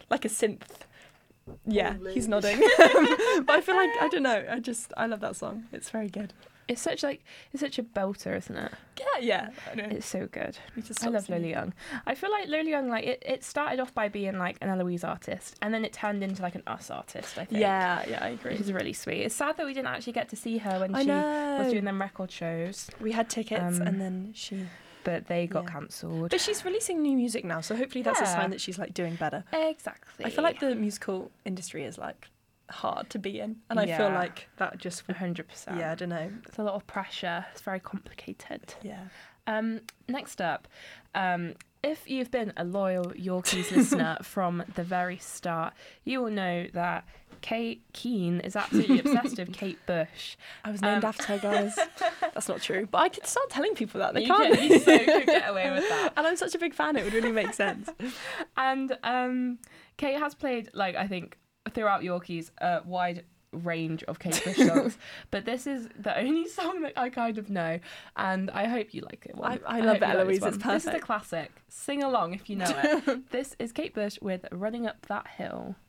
like a synth. Yeah, Probably. he's nodding. But I feel like, I don't know, I love that song. It's very good. It's such a belter, isn't it? Yeah, I know. It's so good. We just I stopped love singing. Lily Young. I feel like Lily Young, like it started off by being like an Eloise artist, and then it turned into like an us artist. I think. Yeah, I agree. Which is really sweet. It's sad that we didn't actually get to see her when I she know. was doing them record shows, We had tickets, Um, and then she. but they got Yeah. cancelled. But she's releasing new music now, so hopefully that's a Yeah. sign that she's like doing better. Exactly. I feel like the musical industry is like hard to be in, and I feel Yeah. like that just 100%. yeah, I don't know. It's a lot of pressure. It's very complicated. Yeah. Next up, if you've been a loyal Yorkies listener from the very start, you will know that Kate Keane is absolutely obsessed with Kate Bush. I was named after her, guys. That's not true, but I could start telling people that they You can't. could so could get away with that. And I'm such a big fan; it would really make sense. And Kate has played, like, I think, throughout Yorkies, a wide range of Kate Bush songs, but this is the only song that I kind of know, and I hope you like it. I love hope you it, like Eloise. this one. It's This is a perfect. classic. Sing along if you know it. This is Kate Bush with "Running Up That Hill."